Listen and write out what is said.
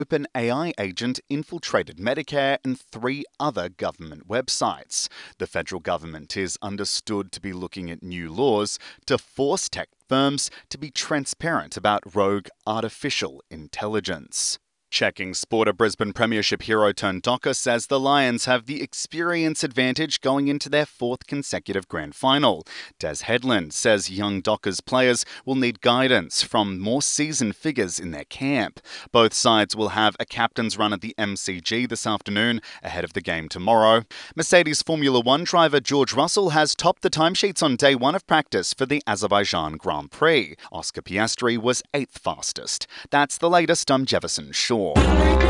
Open AI agent infiltrated Medicare and 3 other government websites. The federal government is understood to be looking at new laws to force tech firms to be transparent about rogue artificial intelligence. Checking sport, a Brisbane Premiership hero turned Docker says the Lions have the experience advantage going into their 4th consecutive grand final. Des Headland says young Dockers players will need guidance from more seasoned figures in their camp. Both sides will have a captain's run at the MCG this afternoon ahead of the game tomorrow. Mercedes Formula One driver George Russell has topped the timesheets on day 1 of practice for the Azerbaijan Grand Prix. Oscar Piastri was 8th fastest. That's the latest. I'm Jefferson Shaw.